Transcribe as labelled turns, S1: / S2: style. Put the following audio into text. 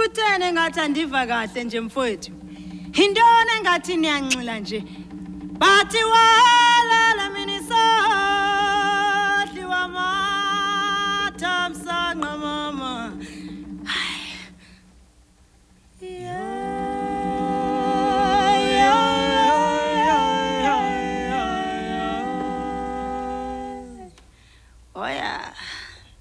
S1: Kuthene ngathi andiva kahle nje mfowethu. Intona engathi niyanxila nje. Bathi wala mina sohli wamathamsanqa mama.